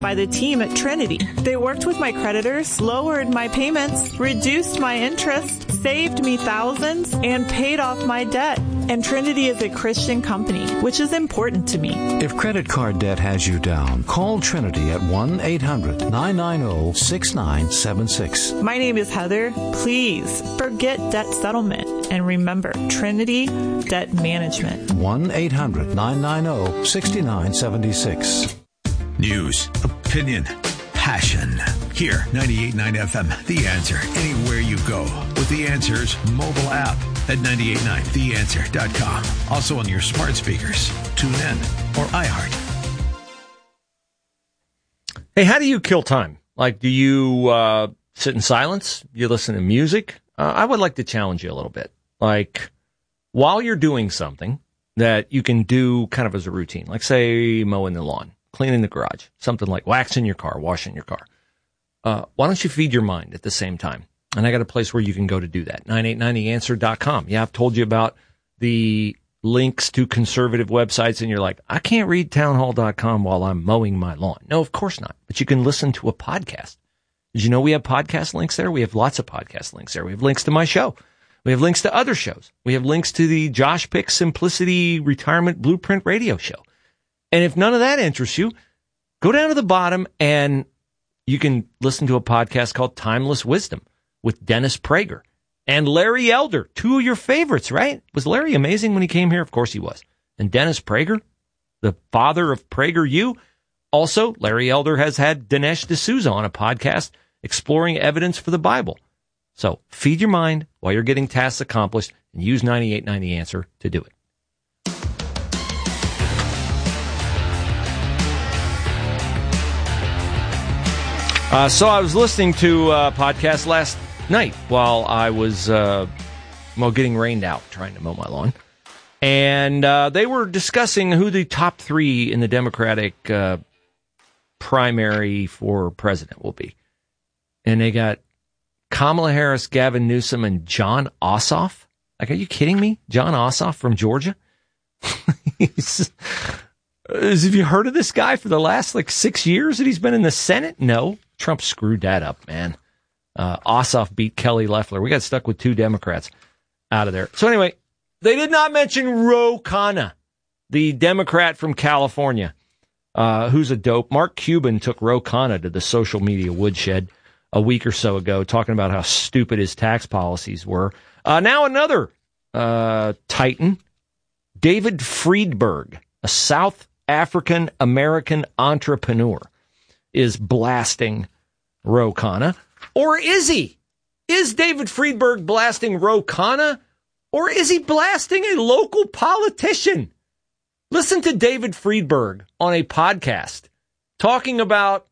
by the team at Trinity. They worked with my creditors, lowered my payments, reduced my interest, saved me thousands, and paid off my debt. And Trinity is a Christian company, which is important to me. If credit card debt has you down, call Trinity at 1-800-990-6976. My name is Heather. Please forget debt settlement and remember Trinity Debt Management. 1-800-990-6976. News, opinion, passion. Here, 98.9 FM, The Answer. Anywhere you go with The Answer's mobile app at 98.9theanswer.com. Also on your smart speakers, TuneIn, or iHeart. Hey, how do you kill time? Like, do you sit in silence? You listen to music? I would like to challenge you a little bit. Like, while you're doing something that you can do kind of as a routine, like, say, mowing the lawn, cleaning the garage, something like waxing your car, washing your car. Why don't you feed your mind at the same time? And I got a place where you can go to do that, 989theanswer.com. Yeah, I've told you about the links to conservative websites, and you're like, I can't read townhall.com while I'm mowing my lawn. No, of course not. But you can listen to a podcast. Did you know we have podcast links there? We have lots of podcast links there. We have links to my show. We have links to other shows. We have links to the Josh Pick Simplicity Retirement Blueprint radio show. And if none of that interests you, go down to the bottom and you can listen to a podcast called Timeless Wisdom with Dennis Prager and Larry Elder, two of your favorites, right? Was Larry amazing when he came here? Of course he was. And Dennis Prager, the father of PragerU. Also, Larry Elder has had Dinesh D'Souza on a podcast exploring evidence for the Bible. So feed your mind while you're getting tasks accomplished and use 98.9 The Answer to do it. So I was listening to a podcast last night while I was getting rained out, trying to mow my lawn. And they were discussing who the top three in the Democratic primary for president will be. And they got Kamala Harris, Gavin Newsom, and Jon Ossoff. Like, are you kidding me? Jon Ossoff from Georgia? Have you heard of this guy for the last, 6 years that he's been in the Senate? No. Trump screwed that up, man. Ossoff beat Kelly Loeffler. We got stuck with two Democrats out of there. So anyway, they did not mention Ro Khanna, the Democrat from California, who's a dope. Mark Cuban took Ro Khanna to the social media woodshed a week or so ago, talking about how stupid his tax policies were. Now another titan, David Friedberg, a South African American entrepreneur, is blasting Ro Khanna. Or is he? Is David Friedberg blasting Ro Khanna? Or is he blasting a local politician? Listen to David Friedberg on a podcast talking about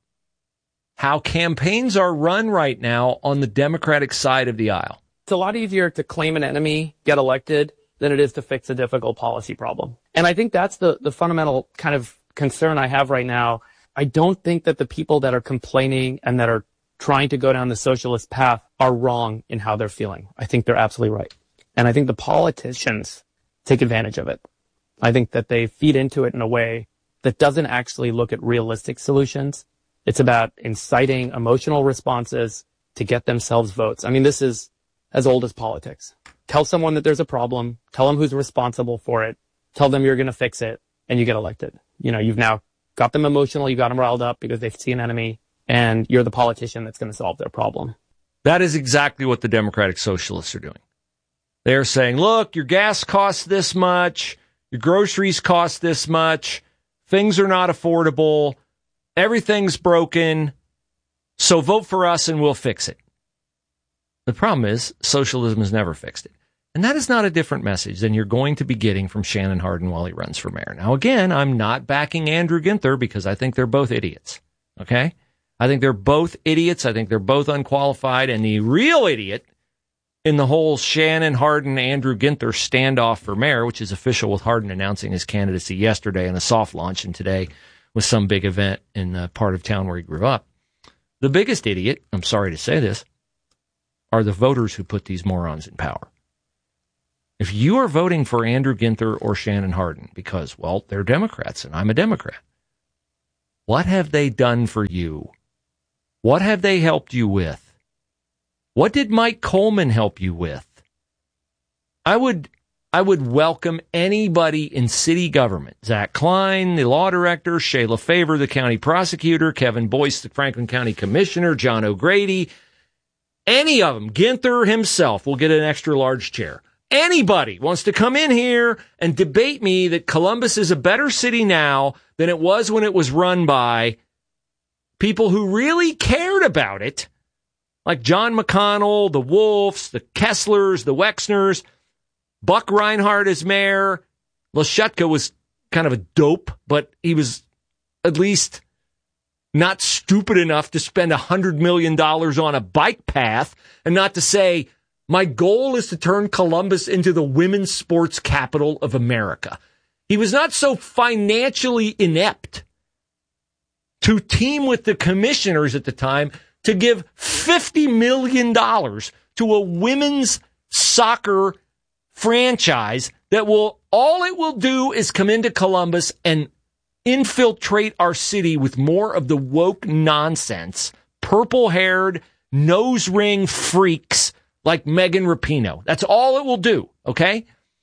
how campaigns are run right now on the Democratic side of the aisle. It's a lot easier to claim an enemy, get elected, than it is to fix a difficult policy problem. And I think that's the fundamental kind of concern I have right now. I don't think that the people that are complaining and that are trying to go down the socialist path are wrong in how they're feeling. I think they're absolutely right. And I think the politicians take advantage of it. I think that they feed into it in a way that doesn't actually look at realistic solutions. It's about inciting emotional responses to get themselves votes. I mean, this is as old as politics. Tell someone that there's a problem, tell them who's responsible for it, tell them you're going to fix it, and you get elected. You know, you've now got them emotional, you got them riled up because they see an enemy, and you're the politician that's going to solve their problem. That is exactly what the Democratic Socialists are doing. They're saying, look, your gas costs this much, your groceries cost this much, things are not affordable, everything's broken, so vote for us and we'll fix it. The problem is, socialism has never fixed it. And that is not a different message than you're going to be getting from Shannon Hardin while he runs for mayor. Now, again, I'm not backing Andrew Ginther because I think they're both idiots. Okay? I think they're both idiots. I think they're both unqualified. And the real idiot in the whole Shannon Hardin, Andrew Ginther standoff for mayor, which is official with Hardin announcing his candidacy yesterday in a soft launch and today with some big event in the part of town where he grew up. The biggest idiot, I'm sorry to say this, are the voters who put these morons in power. If you are voting for Andrew Ginther or Shannon Hardin because, well, they're Democrats and I'm a Democrat, What have they done for you? What have they helped you with? What did Mike Coleman help you with? I would welcome anybody in city government. Zach Klein, the law director, Shayla Favor, the county prosecutor, Kevin Boyce, the Franklin County commissioner, John O'Grady. Any of them, Ginther himself will get an extra large chair. Anybody wants to come in here and debate me that Columbus is a better city now than it was when it was run by people who really cared about it, like John McConnell, the Wolfs, the Kesslers, the Wexners, Buck Reinhardt as mayor. Lashutka was kind of a dope, but he was at least not stupid enough to spend $100 million on a bike path and not to say, my goal is to turn Columbus into the women's sports capital of America. He was not so financially inept to team with the commissioners at the time to give $50 million to a women's soccer franchise that all it will do is come into Columbus and infiltrate our city with more of the woke nonsense, purple-haired, nose ring freaks like Megan Rapinoe. That's all it will do, okay?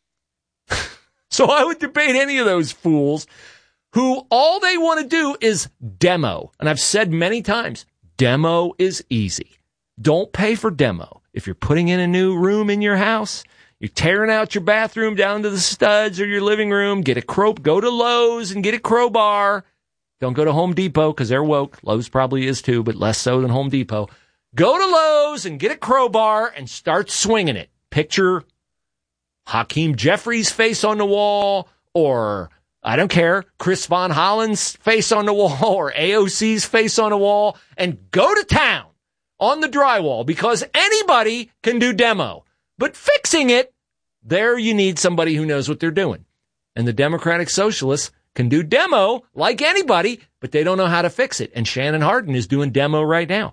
So I would debate any of those fools who all they want to do is demo. And I've said many times, demo is easy. Don't pay for demo. If you're putting in a new room in your house, you're tearing out your bathroom down to the studs or your living room, go to Lowe's and get a crowbar. Don't go to Home Depot because they're woke. Lowe's probably is too, but less so than Home Depot. Go to Lowe's and get a crowbar and start swinging it. Picture Hakeem Jeffries' face on the wall, or, I don't care, Chris Von Holland's face on the wall, or AOC's face on the wall, and go to town on the drywall, because anybody can do demo. But fixing it, there you need somebody who knows what they're doing. And the Democratic Socialists can do demo like anybody, but they don't know how to fix it. And Shannon Hardin is doing demo right now.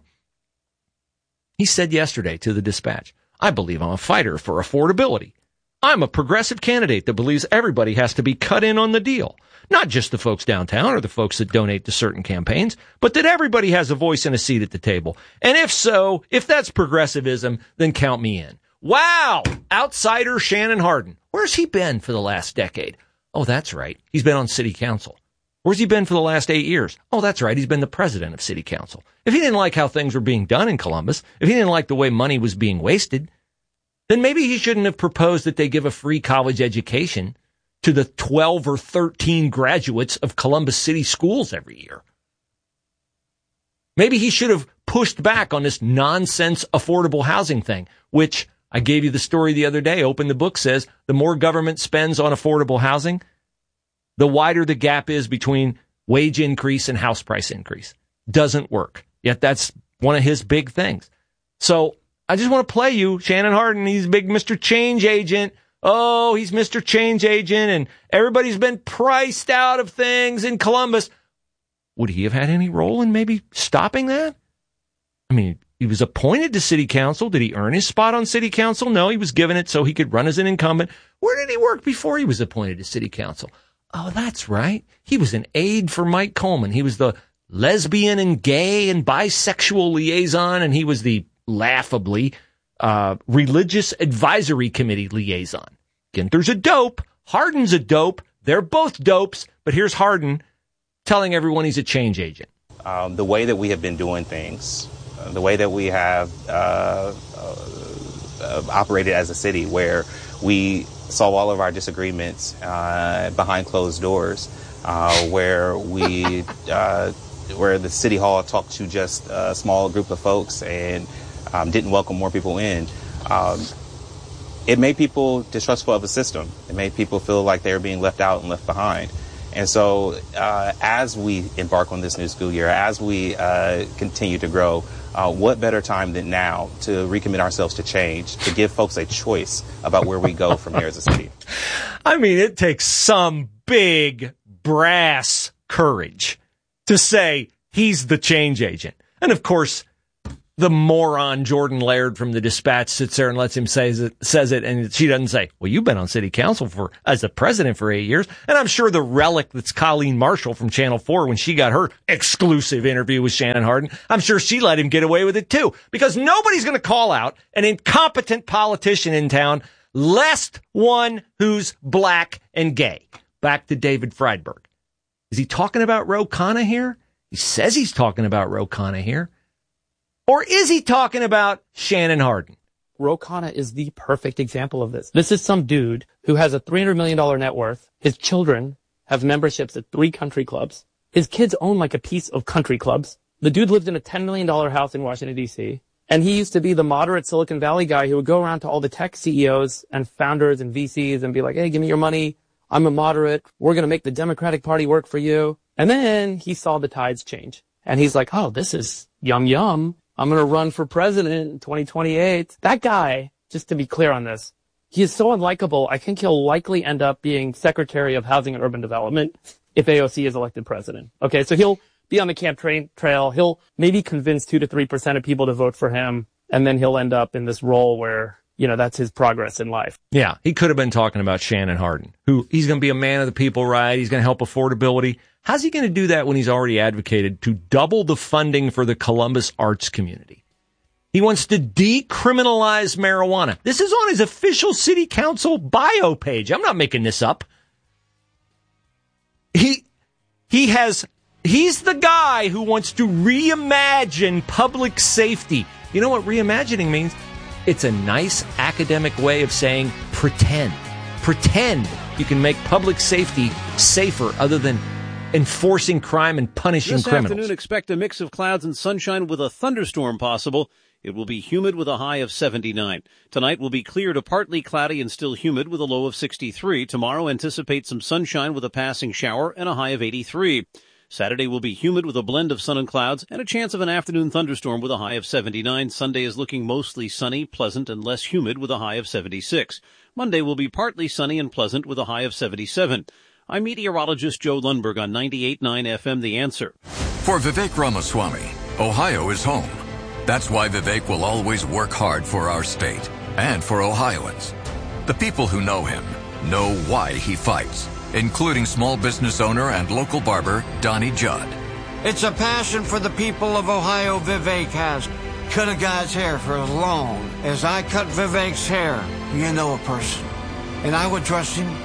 He said yesterday to the Dispatch, I believe I'm a fighter for affordability. I'm a progressive candidate that believes everybody has to be cut in on the deal. Not just the folks downtown or the folks that donate to certain campaigns, but that everybody has a voice and a seat at the table. And if that's progressivism, then count me in. Wow! Outsider Shannon Hardin. Where's he been for the last decade? Oh, that's right. He's been on city council. Where's he been for the last 8 years? Oh, that's right. He's been the president of city council. If he didn't like how things were being done in Columbus, if he didn't like the way money was being wasted, then maybe he shouldn't have proposed that they give a free college education to the 12 or 13 graduates of Columbus City schools every year. Maybe he should have pushed back on this nonsense affordable housing thing, which I gave you the story the other day. Open the Book says the more government spends on affordable housing, the wider the gap is between wage increase and house price increase. Doesn't work. Yet that's one of his big things. So I just want to play you Shannon Hardin. He's big Mr. Change Agent. Oh, he's Mr. Change Agent, and everybody's been priced out of things in Columbus. Would he have had any role in maybe stopping that? I mean, he was appointed to city council. Did he earn his spot on city council? No, he was given it so he could run as an incumbent. Where did he work before he was appointed to city council? Oh, that's right. He was an aide for Mike Coleman. He was the lesbian and gay and bisexual liaison, and he was the laughably religious advisory committee liaison. Ginther's a dope. Hardin's a dope. They're both dopes. But here's Hardin telling everyone he's a change agent. The way that we have been doing things, the way that we have operated as a city, where we solve all of our disagreements behind closed doors, where the city hall talked to just a small group of folks and didn't welcome more people in. It made people distrustful of the system. It made people feel like they were being left out and left behind. And so as we embark on this new school year, as we continue to grow, what better time than now to recommit ourselves to change, to give folks a choice about where we go from here as a city? I mean, it takes some big brass courage to say he's the change agent. And of course, the moron Jordan Laird from the Dispatch sits there and lets him says it, and she doesn't say, well, you've been on city council as the president for 8 years. And I'm sure the relic that's Colleen Marshall from Channel 4 when she got her exclusive interview with Shannon Hardin, I'm sure she let him get away with it too, because nobody's going to call out an incompetent politician in town, lest one who's black and gay. Back to David Friedberg. Is he talking about Ro Khanna here? He says he's talking about Ro Khanna here. Or is he talking about Shannon Hardin? Ro Khanna is the perfect example of this. This is some dude who has a $300 million net worth. His children have memberships at 3 country clubs. His kids own like a piece of country clubs. The dude lived in a $10 million house in Washington, D.C. And he used to be the moderate Silicon Valley guy who would go around to all the tech CEOs and founders and VCs and be like, hey, give me your money. I'm a moderate. We're going to make the Democratic Party work for you. And then he saw the tides change. And he's like, oh, this is yum, yum. I'm going to run for president in 2028. That guy, just to be clear on this, he is so unlikable. I think he'll likely end up being Secretary of Housing and Urban Development if AOC is elected president. Okay, so he'll be on the campaign trail. He'll maybe convince 2 to 3% of people to vote for him, and then he'll end up in this role where, you know, that's his progress in life. Yeah, he could have been talking about Shannon Hardin, who he's going to be a man of the people, right? He's going to help affordability. How's he going to do that when he's already advocated to double the funding for the Columbus arts community? He wants to decriminalize marijuana. This is on his official city council bio page. I'm not making this up. He's the guy who wants to reimagine public safety. You know what reimagining means? It's a nice academic way of saying pretend. Pretend you can make public safety safer other than enforcing crime and punishing criminals. This afternoon, expect a mix of clouds and sunshine with a thunderstorm possible. It will be humid with a high of 79. Tonight will be clear to partly cloudy and still humid with a low of 63. Tomorrow, anticipate some sunshine with a passing shower and a high of 83. Saturday will be humid with a blend of sun and clouds and a chance of an afternoon thunderstorm with a high of 79. Sunday is looking mostly sunny, pleasant, and less humid with a high of 76. Monday will be partly sunny and pleasant with a high of 77. I'm meteorologist Joe Lundberg on 98.9 FM The Answer. For Vivek Ramaswamy, Ohio is home. That's why Vivek will always work hard for our state and for Ohioans. The people who know him know why he fights, including small business owner and local barber Donnie Judd. It's a passion for the people of Ohio Vivek has. Cut a guy's hair for as long as I cut Vivek's hair. You know a person, and I would trust him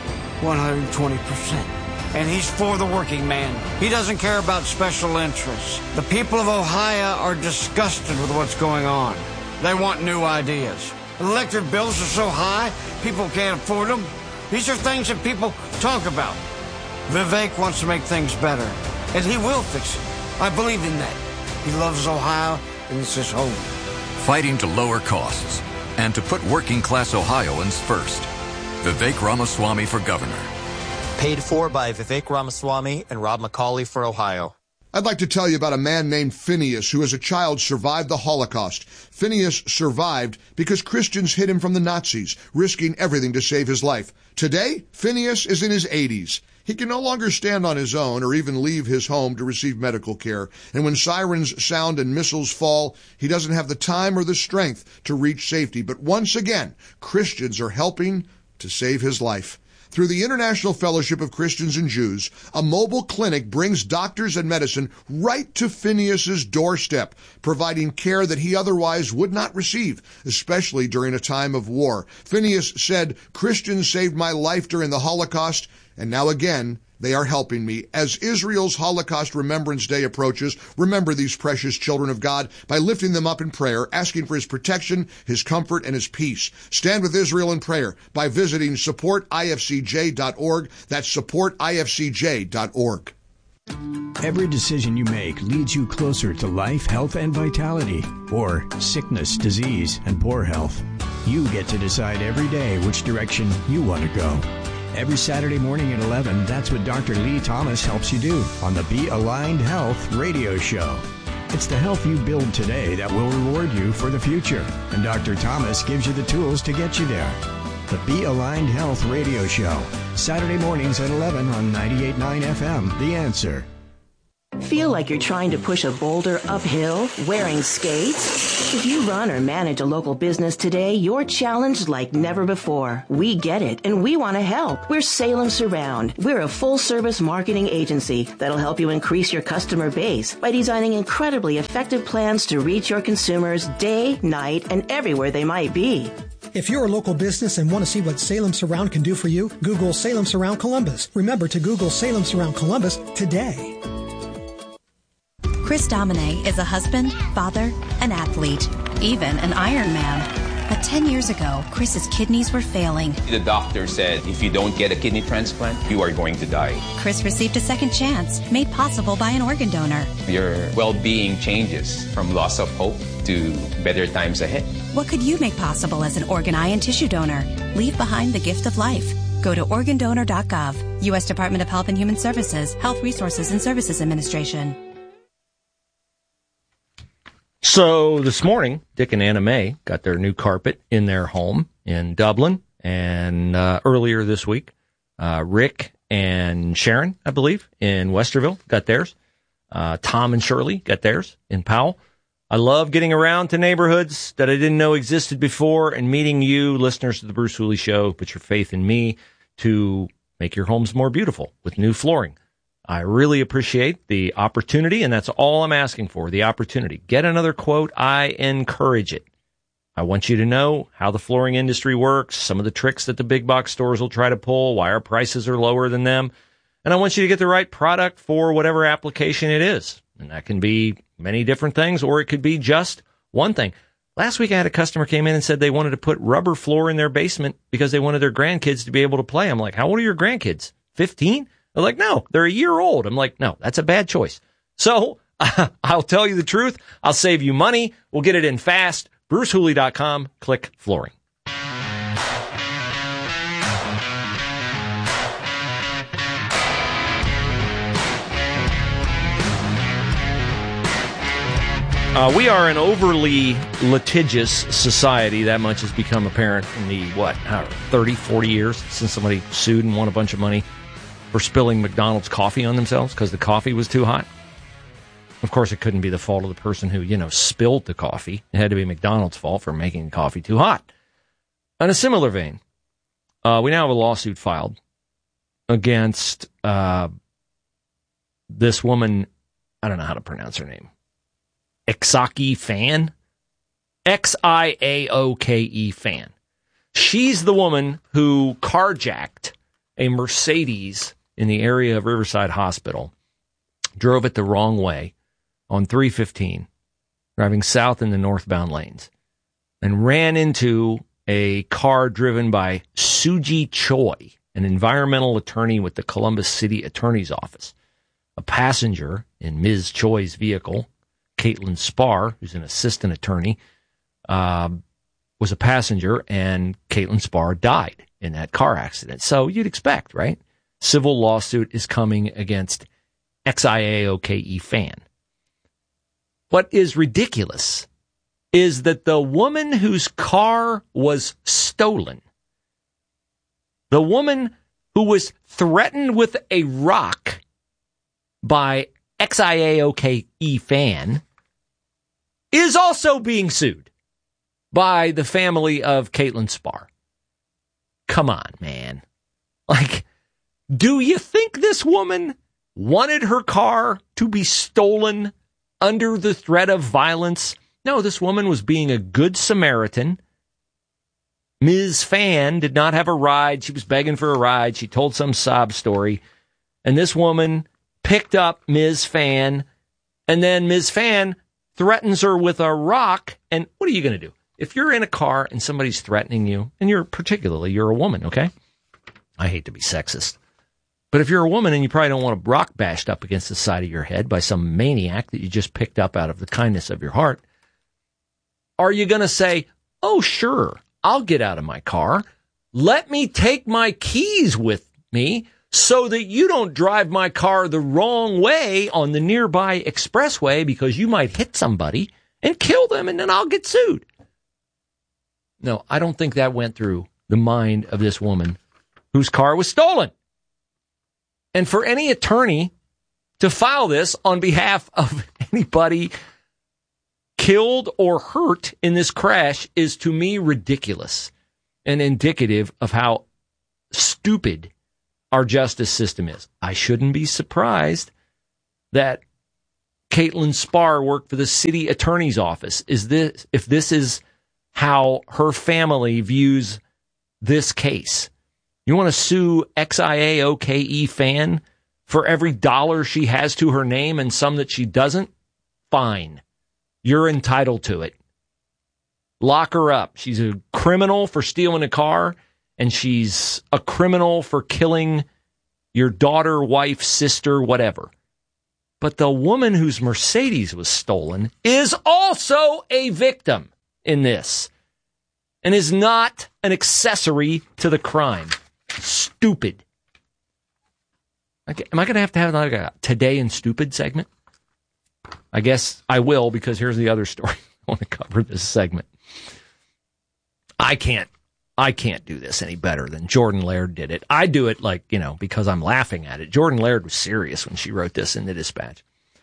120%. And he's for the working man. He doesn't care about special interests. The people of Ohio are disgusted with what's going on. They want new ideas. Electric bills are so high, people can't afford them. These are things that people talk about. Vivek wants to make things better, and he will fix it. I believe in that. He loves Ohio, and it's his home. Fighting to lower costs and to put working class Ohioans first. Vivek Ramaswamy for governor. Paid for by Vivek Ramaswamy and Rob McCauley for Ohio. I'd like to tell you about a man named Phineas who as a child survived the Holocaust. Phineas survived because Christians hid him from the Nazis, risking everything to save his life. Today, Phineas is in his 80s. He can no longer stand on his own or even leave his home to receive medical care. And when sirens sound and missiles fall, he doesn't have the time or the strength to reach safety. But once again, Christians are helping to save his life. Through the International Fellowship of Christians and Jews, a mobile clinic brings doctors and medicine right to Phineas's doorstep, providing care that he otherwise would not receive, especially during a time of war. Phineas said, "Christians saved my life during the Holocaust, and now again, they are helping me." As Israel's Holocaust Remembrance Day approaches, remember these precious children of God by lifting them up in prayer, asking for his protection, his comfort, and his peace. Stand with Israel in prayer by visiting supportifcj.org. That's supportifcj.org. Every decision you make leads you closer to life, health, and vitality, or sickness, disease, and poor health. You get to decide every day which direction you want to go. Every Saturday morning at 11, that's what Dr. Lee Thomas helps you do on the Be Aligned Health radio show. It's the health you build today that will reward you for the future, and Dr. Thomas gives you the tools to get you there. The Be Aligned Health radio show, Saturday mornings at 11 on 98.9 FM, The Answer. Feel like you're trying to push a boulder uphill wearing skates? If you run or manage a local business today, you're challenged like never before. We get it, and we want to help. We're Salem Surround. We're a full-service marketing agency that'll help you increase your customer base by designing incredibly effective plans to reach your consumers day, night, and everywhere they might be. If you're a local business and want to see what Salem Surround can do for you, Google Salem Surround Columbus. Remember to Google Salem Surround Columbus today. Chris Domine is a husband, father, an athlete, even an Ironman. But 10 years ago, Chris's kidneys were failing. The doctor said, if you don't get a kidney transplant, you are going to die. Chris received a second chance, made possible by an organ donor. Your well-being changes from loss of hope to better times ahead. What could you make possible as an organ, eye, and tissue donor? Leave behind the gift of life. Go to organdonor.gov. U.S. Department of Health and Human Services, Health Resources and Services Administration. So this morning, Dick and Anna May got their new carpet in their home in Dublin. And earlier this week, Rick and Sharon, I believe, in Westerville got theirs. Tom and Shirley got theirs in Powell. I love getting around to neighborhoods that I didn't know existed before and meeting you, listeners to the Bruce Hooley Show. Put your faith in me to make your homes more beautiful with new flooring. I really appreciate the opportunity, and that's all I'm asking for, the opportunity. Get another quote. I encourage it. I want you to know how the flooring industry works, some of the tricks that the big box stores will try to pull, why our prices are lower than them. And I want you to get the right product for whatever application it is. And that can be many different things, or it could be just one thing. Last week I had a customer came in and said they wanted to put rubber floor in their basement because they wanted their grandkids to be able to play. I'm like, how old are your grandkids? 15? They're like, no, they're a year old. I'm like, no, that's a bad choice. So I'll tell you the truth. I'll save you money. We'll get it in fast. BruceHooley.com. Click flooring. We are an overly litigious society. That much has become apparent in the, 30, 40 years since somebody sued and won a bunch of money for spilling McDonald's coffee on themselves because the coffee was too hot. Of course, it couldn't be the fault of the person who, spilled the coffee. It had to be McDonald's fault for making the coffee too hot. In a similar vein, we now have a lawsuit filed against this woman. I don't know how to pronounce her name. Xiaoke Fan? Xiaoke Fan. She's the woman who carjacked a Mercedes in the area of Riverside Hospital, drove it the wrong way on 315, driving south in the northbound lanes, and ran into a car driven by Suji Choi, an environmental attorney with the Columbus City Attorney's Office. A passenger in Ms. Choi's vehicle, Caitlin Spar, who's an assistant attorney, was a passenger, and Caitlin Spar died in that car accident. So you'd expect, right? Civil lawsuit is coming against Xiaoke Fan. What is ridiculous is that the woman whose car was stolen, the woman who was threatened with a rock by Xiaoke Fan, is also being sued by the family of Caitlin Spar. Come on, man. Do you think this woman wanted her car to be stolen under the threat of violence? No, this woman was being a good Samaritan. Ms. Fan did not have a ride. She was begging for a ride. She told some sob story. And this woman picked up Ms. Fan, and then Ms. Fan threatens her with a rock. And what are you going to do? If you're in a car and somebody's threatening you, and you're a woman, okay? I hate to be sexist. But if you're a woman and you probably don't want a rock bashed up against the side of your head by some maniac that you just picked up out of the kindness of your heart, are you going to say, oh, sure, I'll get out of my car. Let me take my keys with me so that you don't drive my car the wrong way on the nearby expressway because you might hit somebody and kill them, and then I'll get sued. No, I don't think that went through the mind of this woman whose car was stolen. And for any attorney to file this on behalf of anybody killed or hurt in this crash is, to me, ridiculous and indicative of how stupid our justice system is. I shouldn't be surprised that Caitlin Spahr worked for the city attorney's office. If this is how her family views this case. You want to sue XIAOKE fan for every dollar she has to her name and some that she doesn't? Fine. You're entitled to it. Lock her up. She's a criminal for stealing a car, and she's a criminal for killing your daughter, wife, sister, whatever. But the woman whose Mercedes was stolen is also a victim in this and is not an accessory to the crime. Stupid. Okay, am I going to have like a Today in Stupid segment? I guess I will, because here's the other story I want to cover this segment. I can't do this any better than Jordan Laird did it. I do it because I'm laughing at it. Jordan Laird was serious when she wrote this in the Dispatch.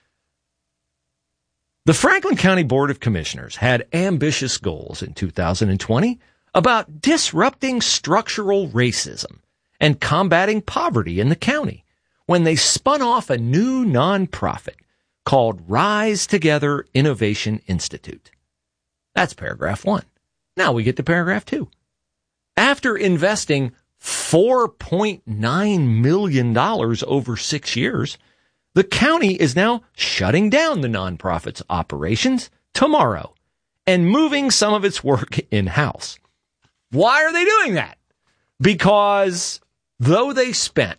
The Franklin County Board of Commissioners had ambitious goals in 2020 about disrupting structural racism and combating poverty in the county when they spun off a new nonprofit called Rise Together Innovation Institute. That's paragraph 1. Now we get to paragraph 2. After investing $4.9 million over 6 years, the county is now shutting down the nonprofit's operations tomorrow and moving some of its work in-house. Why are they doing that? Because though they spent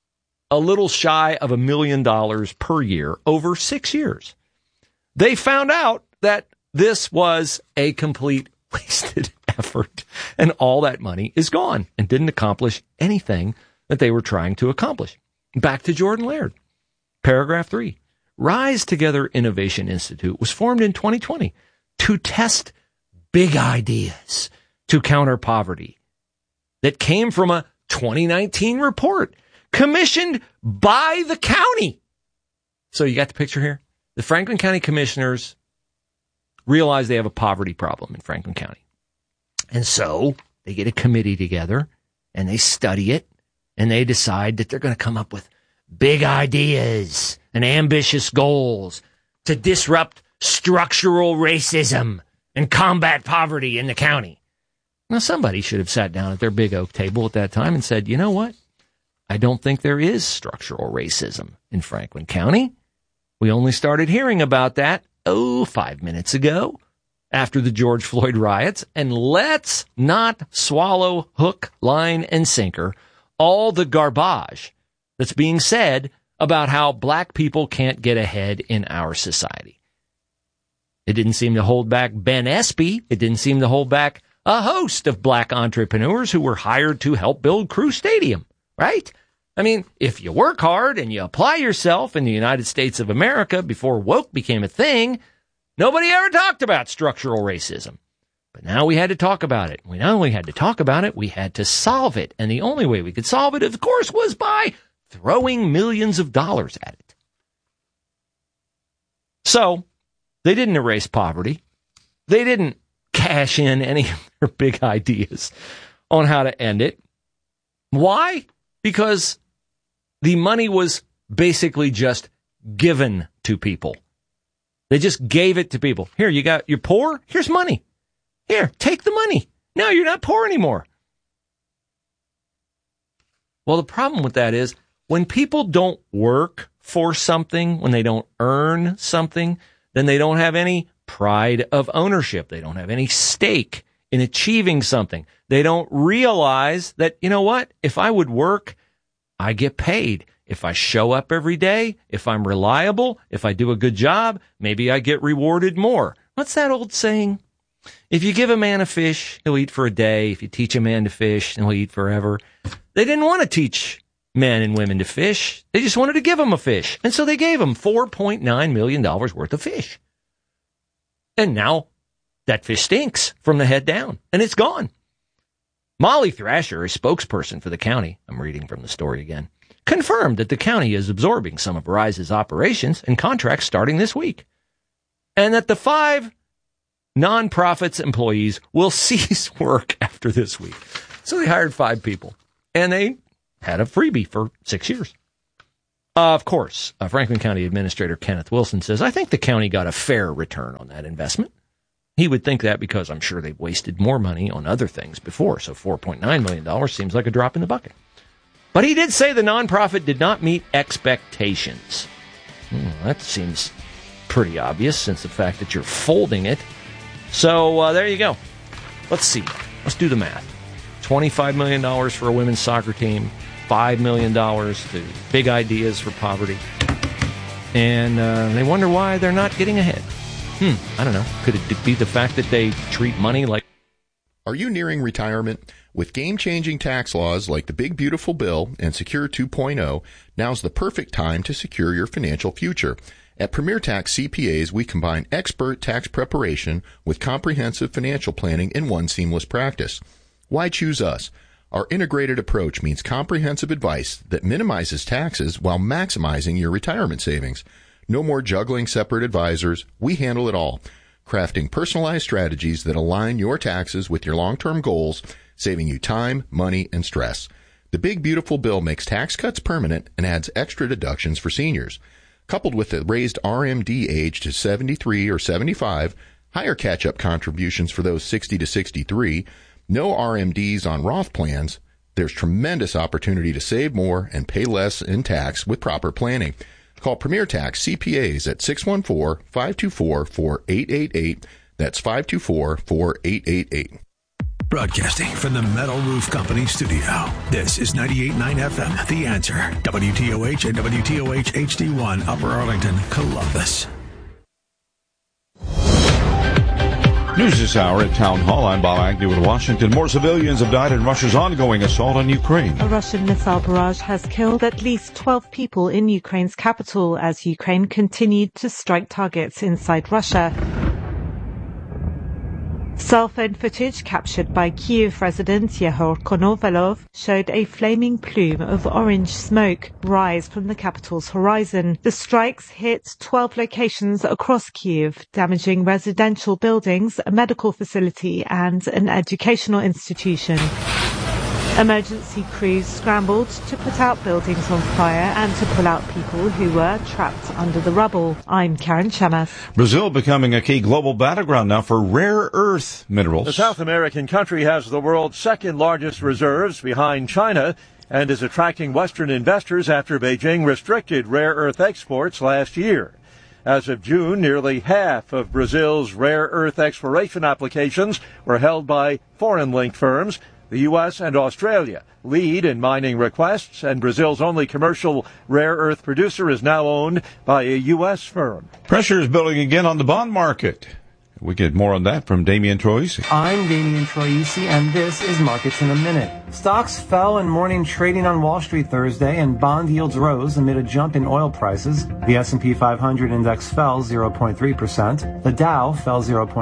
a little shy of $1 million per year over 6 years, they found out that this was a complete wasted effort, and all that money is gone and didn't accomplish anything that they were trying to accomplish. Back to Jordan Laird. Paragraph 3. Rise Together Innovation Institute was formed in 2020 to test big ideas to counter poverty that came from a 2019 report commissioned by the county. So you got the picture here? The Franklin County Commissioners realize they have a poverty problem in Franklin County. And so they get a committee together and they study it and they decide that they're going to come up with big ideas and ambitious goals to disrupt structural racism and combat poverty in the county. Now, somebody should have sat down at their big oak table at that time and said, you know what? I don't think there is structural racism in Franklin County. We only started hearing about that, 5 minutes ago after the George Floyd riots. And let's not swallow hook, line, and sinker all the garbage that's being said about how black people can't get ahead in our society. It didn't seem to hold back Ben Espy. It didn't seem to hold back a host of black entrepreneurs who were hired to help build Crew Stadium, right? I mean, if you work hard and you apply yourself in the United States of America before woke became a thing, nobody ever talked about structural racism. But now we had to talk about it. We not only had to talk about it, we had to solve it. And the only way we could solve it, of course, was by throwing millions of dollars at it. So they didn't erase poverty. They didn't cash in any of their big ideas on how to end it. Why? Because the money was basically just given to people. They just gave it to people. Here, you're poor? Here's money. Here, take the money. No, you're not poor anymore. Well, the problem with that is when people don't work for something, when they don't earn something, then they don't have any pride of ownership. They don't have any stake in achieving something. They don't realize that, you know what? If I would work, I get paid. If I show up every day, if I'm reliable, if I do a good job, maybe I get rewarded more. What's that old saying? If you give a man a fish, he'll eat for a day. If you teach a man to fish, he'll eat forever. They didn't want to teach men and women to fish. They just wanted to give them a fish. And so they gave them $4.9 million worth of fish. And now that fish stinks from the head down, and it's gone. Molly Thrasher, a spokesperson for the county, I'm reading from the story again, confirmed that the county is absorbing some of Rise's operations and contracts starting this week, and that the 5 nonprofits employees will cease work after this week. So they hired 5 people, and they had a freebie for 6 years. Of course, Franklin County Administrator Kenneth Wilson says, I think the county got a fair return on that investment. He would think that because I'm sure they've wasted more money on other things before, so $4.9 million seems like a drop in the bucket. But he did say the nonprofit did not meet expectations. That seems pretty obvious since the fact that you're folding it. So there you go. Let's see. Let's do the math. $25 million for a women's soccer team, $5 million to Big Ideas for Poverty. And they wonder why they're not getting ahead. I don't know. Could it be the fact that they treat money like... Are you nearing retirement? With game-changing tax laws like the Big Beautiful Bill and Secure 2.0, now's the perfect time to secure your financial future. At Premier Tax CPAs, we combine expert tax preparation with comprehensive financial planning in one seamless practice. Why choose us? Our integrated approach means comprehensive advice that minimizes taxes while maximizing your retirement savings. No more juggling separate advisors. We handle it all, crafting personalized strategies that align your taxes with your long-term goals, saving you time, money, and stress. The Big Beautiful Bill makes tax cuts permanent and adds extra deductions for seniors. Coupled with the raised RMD age to 73 or 75, higher catch-up contributions for those 60 to 63, no RMDs on Roth plans, there's tremendous opportunity to save more and pay less in tax with proper planning. Call Premier Tax CPAs at 614-524-4888. That's 524-4888. Broadcasting from the Metal Roof Company studio. This is 98.9 FM, The Answer. WTOH and WTOH HD1, Upper Arlington, Columbus. News this hour at Town Hall. I'm Bob Agnew in Washington. More civilians have died in Russia's ongoing assault on Ukraine. A Russian missile barrage has killed at least 12 people in Ukraine's capital as Ukraine continued to strike targets inside Russia. Cell phone footage captured by Kyiv resident Yehor Konovalov showed a flaming plume of orange smoke rise from the capital's horizon. The strikes hit 12 locations across Kyiv, damaging residential buildings, a medical facility and an educational institution. Emergency crews scrambled to put out buildings on fire and to pull out people who were trapped under the rubble. I'm Karen Chemas. Brazil becoming a key global battleground now for rare earth minerals. The South American country has the world's second largest reserves behind China and is attracting Western investors after Beijing restricted rare earth exports last year. As of June, nearly half of Brazil's rare earth exploration applications were held by foreign-linked firms. The U.S. and Australia lead in mining requests, and Brazil's only commercial rare earth producer is now owned by a U.S. firm. Pressure is building again on the bond market. We get more on that from Damian Troisi. I'm Damian Troisi, and this is Markets in a Minute. Stocks fell in morning trading on Wall Street Thursday, and bond yields rose amid a jump in oil prices. The S&P 500 index fell 0.3%. The Dow fell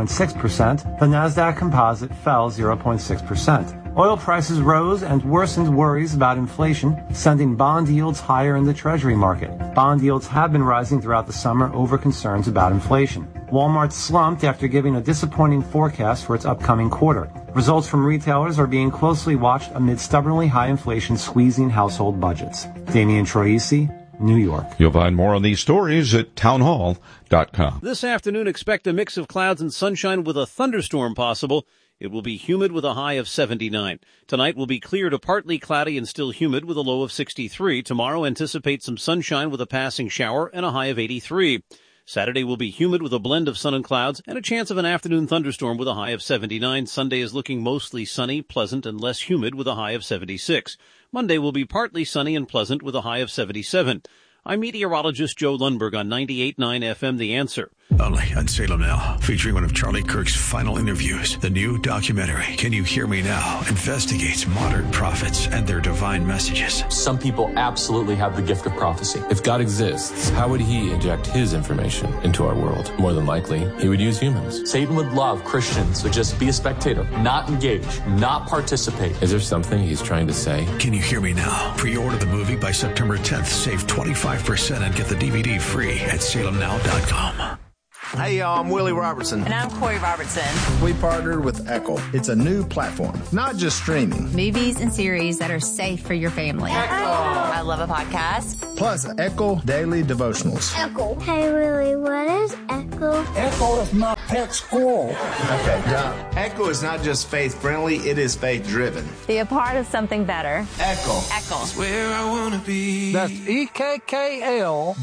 0.6%. The Nasdaq Composite fell 0.6%. Oil prices rose and worsened worries about inflation, sending bond yields higher in the Treasury market. Bond yields have been rising throughout the summer over concerns about inflation. Walmart slumped after giving a disappointing forecast for its upcoming quarter. Results from retailers are being closely watched amid stubbornly high inflation squeezing household budgets. Damian Troisi, New York. You'll find more on these stories at townhall.com. This afternoon, expect a mix of clouds and sunshine with a thunderstorm possible. It will be humid with a high of 79. Tonight will be clear to partly cloudy and still humid with a low of 63. Tomorrow, anticipate some sunshine with a passing shower and a high of 83. Saturday will be humid with a blend of sun and clouds and a chance of an afternoon thunderstorm with a high of 79. Sunday is looking mostly sunny, pleasant, and less humid with a high of 76. Monday will be partly sunny and pleasant with a high of 77. I'm meteorologist Joe Lundberg on 98.9 FM The Answer. Only on Salem Now, featuring one of Charlie Kirk's final interviews. The new documentary, Can You Hear Me Now?, investigates modern prophets and their divine messages. Some people absolutely have the gift of prophecy. If God exists, how would he inject his information into our world? More than likely, he would use humans. Satan would love Christians to just be a spectator, not engage, not participate. Is there something he's trying to say? Can You Hear Me Now? Pre-order the movie by September 10th. Save 25% and get the DVD free at salemnow.com. Hey, y'all, I'm Willie Robertson. And I'm Corey Robertson. We partnered with Echo. It's a new platform, not just streaming. Movies and series that are safe for your family. Echo. I love a podcast. Plus, Echo Daily Devotionals. Echo. Hey, Willie, what is Echo? Echo is my pet squirrel. Okay, Doc. Echo is not just faith-friendly, it is faith-driven. Be a part of something better. Echo. Echo. It's where I want to be. That's EKKL.com.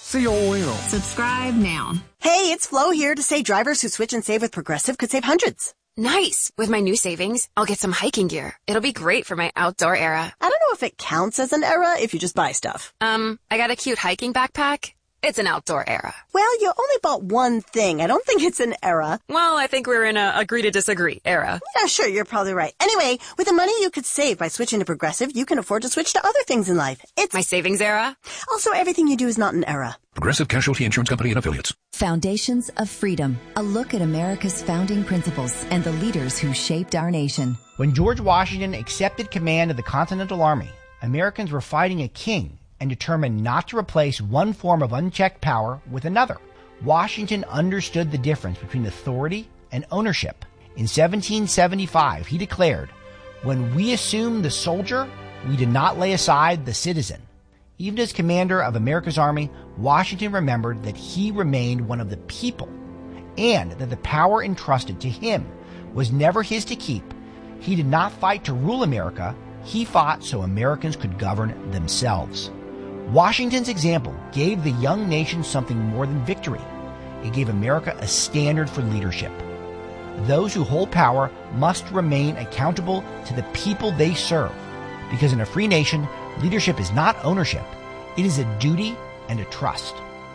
Subscribe now. Hey, it's Flo here to say drivers who switch and save with Progressive could save hundreds. Nice. With my new savings, I'll get some hiking gear. It'll be great for my outdoor era. I don't know if it counts as an era if you just buy stuff. I got a cute hiking backpack. It's an outdoor era. Well, you only bought one thing. I don't think it's an era. Well, I think we're in a agree to disagree era. Yeah, sure, you're probably right. Anyway, with the money you could save by switching to Progressive, you can afford to switch to other things in life. It's my savings era. Also, everything you do is not an era. Progressive Casualty Insurance Company and Affiliates. Foundations of Freedom, a look at America's founding principles and the leaders who shaped our nation. When George Washington accepted command of the Continental Army, Americans were fighting a king and determined not to replace one form of unchecked power with another. Washington understood the difference between authority and ownership. In 1775, he declared, "When we assumed the soldier, we did not lay aside the citizen." Even as commander of America's army, Washington remembered that he remained one of the people, and that the power entrusted to him was never his to keep. He did not fight to rule America, he fought so Americans could govern themselves. Washington's example gave the young nation something more than victory. It gave America a standard for leadership. Those who hold power must remain accountable to the people they serve, because in a free nation, leadership is not ownership. It is a duty and a trust.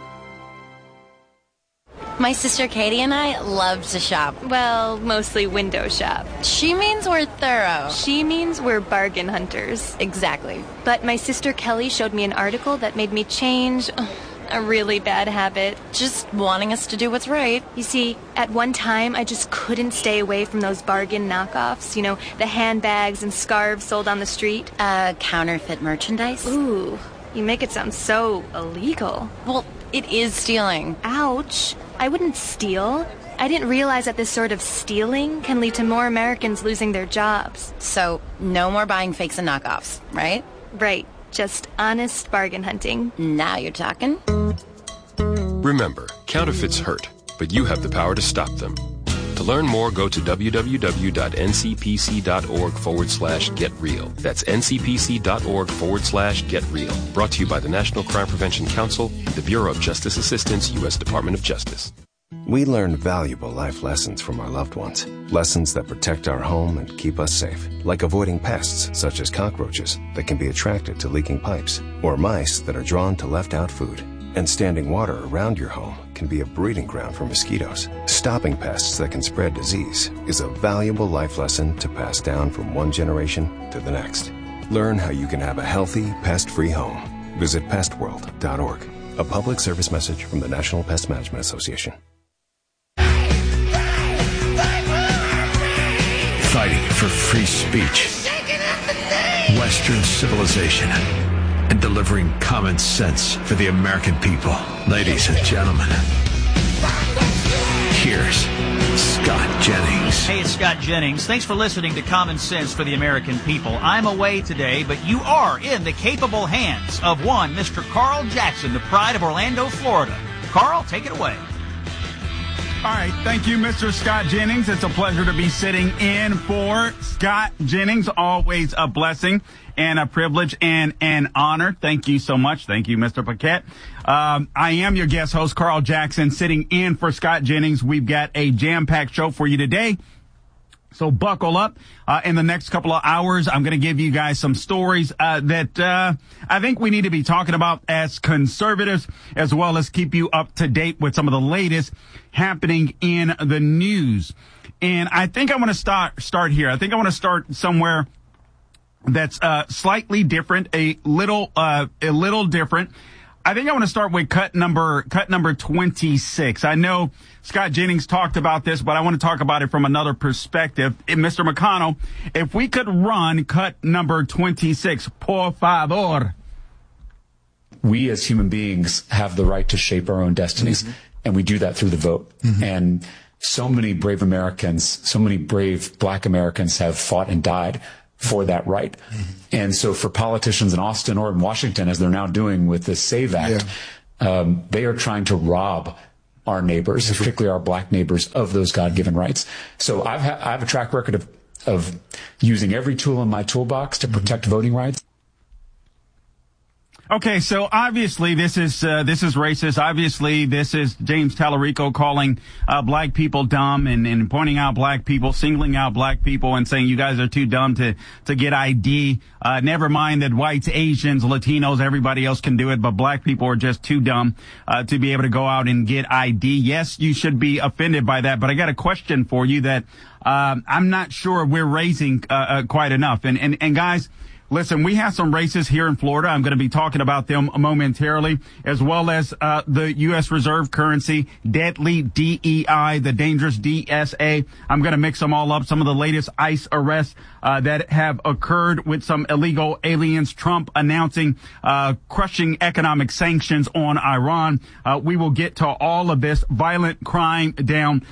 My sister Katie and I love to shop. Well, mostly window shop. She means we're thorough. She means we're bargain hunters. Exactly. But my sister Kelly showed me an article that made me change a really bad habit. Just wanting us to do what's right. You see, at one time, I just couldn't stay away from those bargain knockoffs. You know, the handbags and scarves sold on the street. Counterfeit merchandise? Ooh, you make it sound so illegal. Well, it is stealing. Ouch. I wouldn't steal. I didn't realize that this sort of stealing can lead to more Americans losing their jobs. So, no more buying fakes and knockoffs, right? Right. Just honest bargain hunting. Now you're talking. Remember, counterfeits hurt, but you have the power to stop them. To learn more, go to www.ncpc.org/getreal. That's ncpc.org/getreal. Brought to you by the National Crime Prevention Council, the Bureau of Justice Assistance, U.S. Department of Justice. We learn valuable life lessons from our loved ones. Lessons that protect our home and keep us safe. Like avoiding pests, such as cockroaches, that can be attracted to leaking pipes, or mice that are drawn to left-out food. And standing water around your home can be a breeding ground for mosquitoes. Stopping pests that can spread disease is a valuable life lesson to pass down from one generation to the next. Learn how you can have a healthy, pest-free home. Visit pestworld.org. A public service message from the National Pest Management Association. Fighting for free speech, Western civilization, and delivering common sense for the American people. Ladies and gentlemen, here's Scott Jennings. Hey, it's Scott Jennings. Thanks for listening to Common Sense for the American People. I'm away today, but you are in the capable hands of one Mr. Carl Jackson, the pride of Orlando, Florida. Carl, take it away. All right, thank you, Mr. Scott Jennings. It's a pleasure to be sitting in for Scott Jennings. Always a blessing and a privilege and an honor. Thank you so much. Thank you, Mr. Paquette. I am your guest host, Carl Jackson, sitting in for Scott Jennings. We've got a jam-packed show for you today. So buckle up. In the next couple of hours, I'm going to give you guys some stories that I think we need to be talking about as conservatives, as well as keep you up to date with some of the latest happening in the news. And I think I want to start here. I think I want to start somewhere that's slightly different, a little different. I think I want to start with cut number 26. I know Scott Jennings talked about this, but I want to talk about it from another perspective. Mr. McConnell, if we could run cut number 26, por favor. We as human beings have the right to shape our own destinies, and we do that through the vote. And so many brave Americans, so many brave Black Americans have fought and died for that right. And so for politicians in Austin or in Washington, as they're now doing with this SAVE Act, they are trying to rob our neighbors, particularly our Black neighbors, of those God-given rights. So I have a track record of using every tool in my toolbox to protect voting rights. Okay, so obviously this is racist. Obviously this is James Tallarico calling Black people dumb and pointing out Black people, singling out Black people and saying you guys are too dumb to get ID. Never mind that whites, Asians, Latinos, everybody else can do it, but Black people are just too dumb to be able to go out and get ID. Yes, you should be offended by that, but I got a question for you that I'm not sure we're raising quite enough. And guys, listen, we have some races here in Florida. I'm going to be talking about them momentarily, as well as the U.S. Reserve currency, deadly DEI, the dangerous DSA. I'm going to mix them all up. Some of the latest ICE arrests that have occurred with some illegal aliens. Trump announcing crushing economic sanctions on Iran. We will get to all of this. Violent crime down.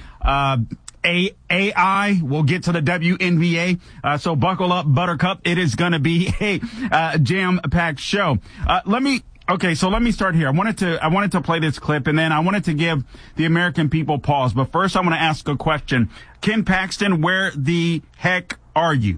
AI, we'll get to the WNBA. So buckle up, Buttercup. It is going to be a jam-packed show. Let me start here. I wanted to play this clip, and then I wanted to give the American people pause. But first, I want to ask a question. Ken Paxton, where the heck are you?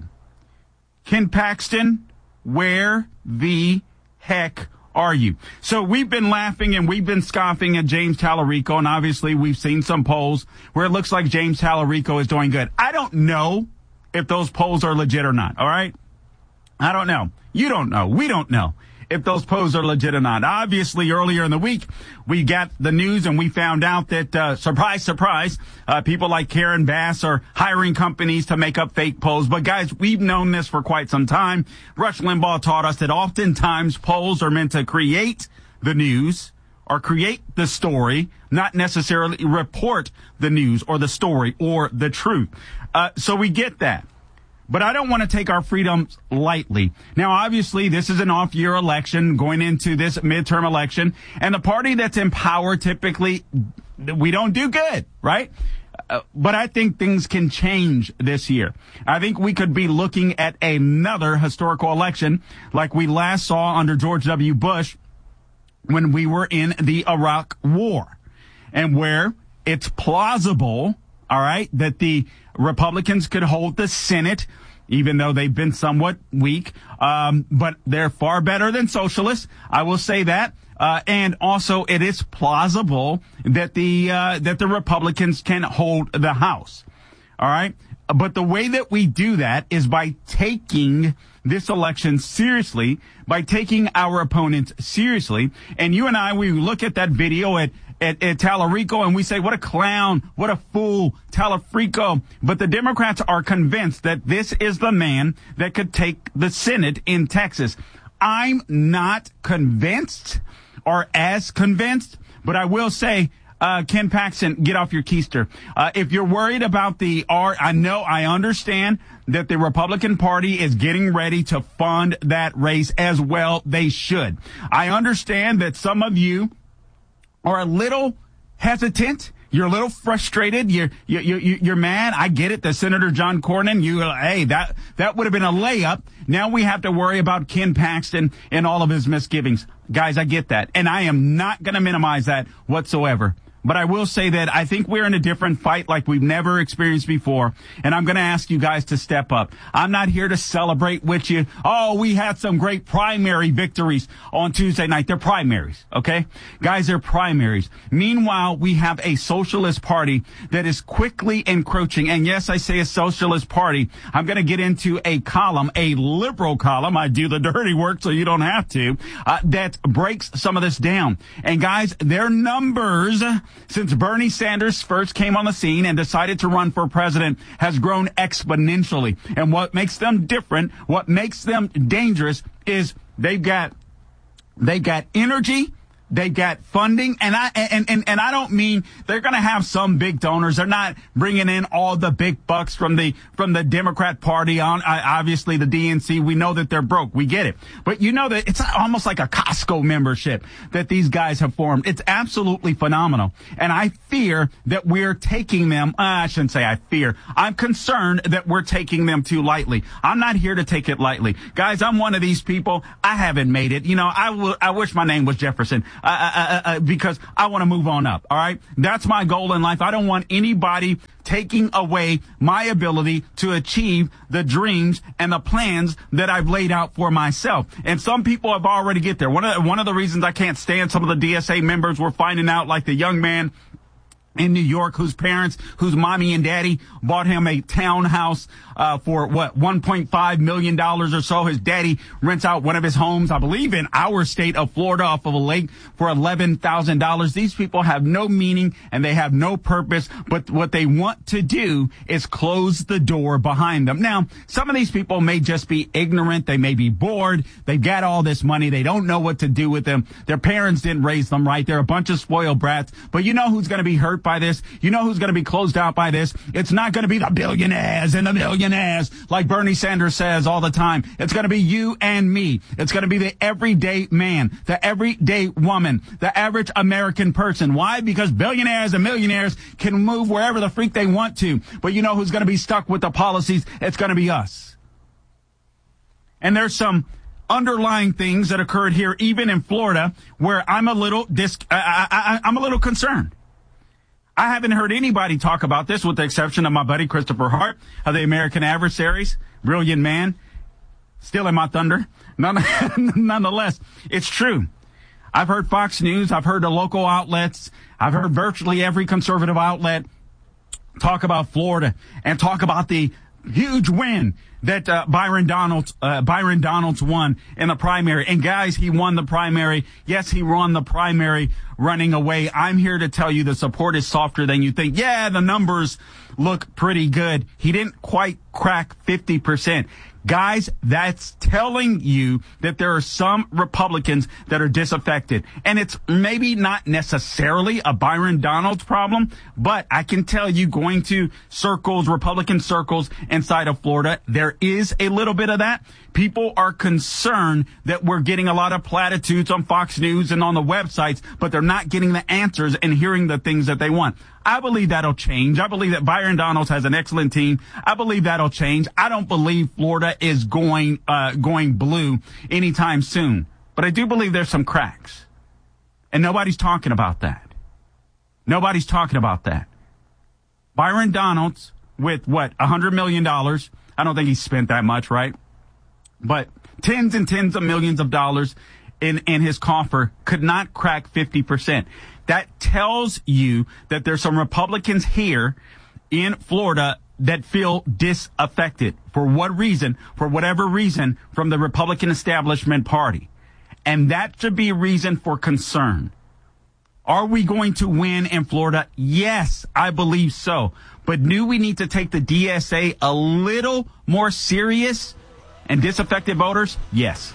Ken Paxton, where the heck are you? So we've been laughing and we've been scoffing at James Tallarico, and obviously we've seen some polls where it looks like James Tallarico is doing good. I don't know if those polls are legit or not, all right? I don't know. You don't know. We don't know if those polls are legit or not. Obviously, earlier in the week, we got the news and we found out that, surprise, surprise, people like Karen Bass are hiring companies to make up fake polls. But guys, we've known this for quite some time. Rush Limbaugh taught us that oftentimes polls are meant to create the news or create the story, not necessarily report the news or the story or the truth. So we get that. But I don't want to take our freedoms lightly. Now, obviously, this is an off-year election going into this midterm election, and the party that's in power typically, we don't do good, right? But I think things can change this year. I think we could be looking at another historical election like we last saw under George W. Bush when we were in the Iraq War, and where it's plausible, all right, that the Republicans could hold the Senate, even though they've been somewhat weak. But they're far better than socialists. I will say that. And also it is plausible that the Republicans can hold the House. All right. But the way that we do that is by taking this election seriously, by taking our opponents seriously. And you and I, we look at that video at Tallarico and we say, what a clown, what a fool, Tallarico. But the Democrats are convinced that this is the man that could take the Senate in Texas. I'm not convinced or as convinced, but I will say, Ken Paxton, get off your keister. If you're worried about I understand that the Republican Party is getting ready to fund that race as well. They should. I understand that some of you are a little hesitant. You're a little frustrated. You're mad. I get it. The Senator John Cornyn, that would have been a layup. Now we have to worry about Ken Paxton and all of his misgivings. Guys, I get that. And I am not going to minimize that whatsoever. But I will say that I think we're in a different fight like we've never experienced before. And I'm going to ask you guys to step up. I'm not here to celebrate with you. Oh, we had some great primary victories on Tuesday night. They're primaries, okay? Guys, they're primaries. Meanwhile, we have a socialist party that is quickly encroaching. And yes, I say a socialist party. I'm going to get into a column, a liberal column. I do the dirty work so you don't have to, that breaks some of this down. And guys, their numbers since Bernie Sanders first came on the scene and decided to run for president has grown exponentially. And what makes them different, what makes them dangerous is they've got energy. They got funding, and I don't mean they're going to have some big donors. They're not bringing in all the big bucks from the Democrat Party on obviously the DNC. We know that they're broke. We get it, but you know that it's almost like a Costco membership that these guys have formed. It's absolutely phenomenal, and I fear that we're taking them. I shouldn't say I fear. I'm concerned that we're taking them too lightly. I'm not here to take it lightly, guys. I'm one of these people. I haven't made it. You know, I wish my name was Jefferson. Because I want to move on up. All right. That's my goal in life. I don't want anybody taking away my ability to achieve the dreams and the plans that I've laid out for myself. And some people have already get there. One of the reasons I can't stand some of the DSA members, we're finding out, like the young man in New York whose mommy and daddy bought him a townhouse for $1.5 million or so. His daddy rents out one of his homes, I believe in our state of Florida, off of a lake for $11,000. These people have no meaning and they have no purpose, but what they want to do is close the door behind them. Now, some of these people may just be ignorant. They may be bored. They've got all this money. They don't know what to do with them. Their parents didn't raise them right. They're a bunch of spoiled brats. But you know who's going to be hurt by this? You know who's going to be closed out by this? It's not going to be the billionaires and the millionaires like Bernie Sanders says all the time. It's going to be you and me. It's going to be the everyday man, the everyday woman, the average American person. Why? Because billionaires and millionaires can move wherever the freak they want to. But you know who's going to be stuck with the policies? It's going to be us. And there's some underlying things that occurred here, even in Florida, where I'm a little concerned. I haven't heard anybody talk about this, with the exception of my buddy Christopher Hart of the American Adversaries. Brilliant man. Stealing my thunder. Nonetheless, it's true. I've heard Fox News. I've heard the local outlets. I've heard virtually every conservative outlet talk about Florida and talk about the huge win that Byron Donalds won in the primary. And guys, he won the primary. Yes, he won the primary running away. I'm here to tell you the support is softer than you think. Yeah, the numbers look pretty good. He didn't quite crack 50%. Guys, that's telling you that there are some Republicans that are disaffected. And it's maybe not necessarily a Byron Donalds problem, but I can tell you, going to circles, Republican circles inside of Florida, there is a little bit of that. People are concerned that we're getting a lot of platitudes on Fox News and on the websites, but they're not getting the answers and hearing the things that they want. I believe that'll change. I believe that Byron Donalds has an excellent team. I believe that'll change. I don't believe Florida is going blue anytime soon, but I do believe there's some cracks, and nobody's talking about that. Nobody's talking about that. Byron Donalds with $100 million. I don't think he spent that much, right? But tens and tens of millions of dollars in his coffer could not crack 50%. That tells you that there's some Republicans here in Florida that feel disaffected. For what reason? For whatever reason, from the Republican establishment party. And that should be a reason for concern. Are we going to win in Florida? Yes, I believe so. But do we need to take the DSA a little more serious and disaffected voters? Yes.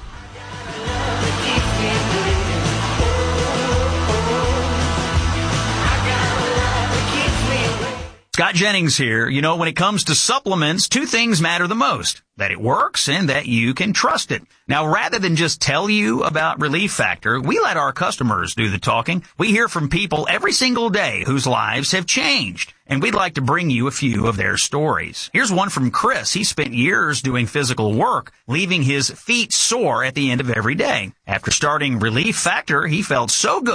Scott Jennings here. You know, when it comes to supplements, two things matter the most: that it works and that you can trust it. Now, rather than just tell you about Relief Factor, we let our customers do the talking. We hear from people every single day whose lives have changed, and we'd like to bring you a few of their stories. Here's one from Chris. He spent years doing physical work, leaving his feet sore at the end of every day. After starting Relief Factor, he felt so good,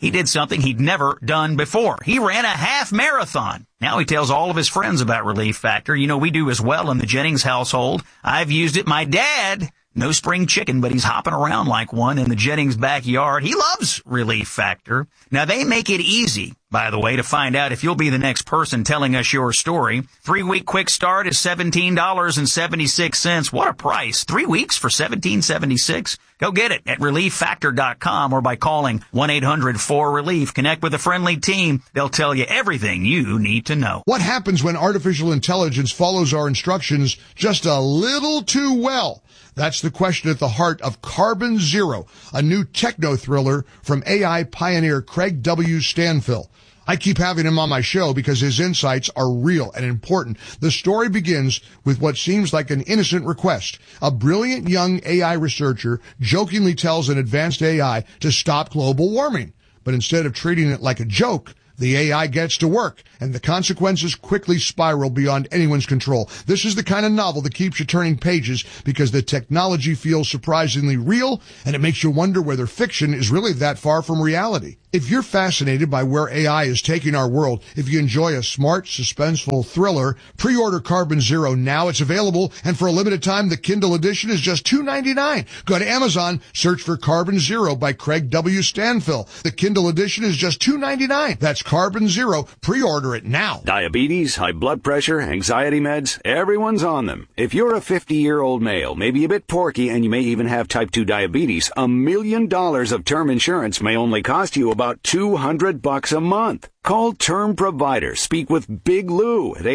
He did something he'd never done before. He ran a half marathon. Now he tells all of his friends about Relief Factor. You know, we do as well in the Jennings household. I've used it. My dad, no spring chicken, but he's hopping around like one in the Jennings backyard. He loves Relief Factor. Now, they make it easy, by the way, to find out if you'll be the next person telling us your story. 3-week quick start is $17.76. What a price. 3 weeks for $17.76. Go get it at ReliefFactor.com or by calling 1-800-4RELIEF. Connect with a friendly team. They'll tell you everything you need to know. What happens when artificial intelligence follows our instructions just a little too well? That's the question at the heart of Carbon Zero, a new techno thriller from AI pioneer Craig W. Stanfill. I keep having him on my show because his insights are real and important. The story begins with what seems like an innocent request. A brilliant young AI researcher jokingly tells an advanced AI to stop global warming. But instead of treating it like a joke, the AI gets to work, and the consequences quickly spiral beyond anyone's control. This is the kind of novel that keeps you turning pages because the technology feels surprisingly real, and it makes you wonder whether fiction is really that far from reality. If you're fascinated by where AI is taking our world, if you enjoy a smart, suspenseful thriller, pre-order Carbon Zero now. It's available, and for a limited time, the Kindle edition is just $2.99. Go to Amazon, search for Carbon Zero by Craig W. Stanfill. The Kindle edition is just $2.99. That's Carbon Zero. Pre-order it now. Diabetes, high blood pressure, anxiety meds, everyone's on them. If you're a 50-year-old male, maybe a bit porky, and you may even have type 2 diabetes, $1 million of term insurance may only cost you about $200 a month. Call Term Provider. Speak with Big Lou at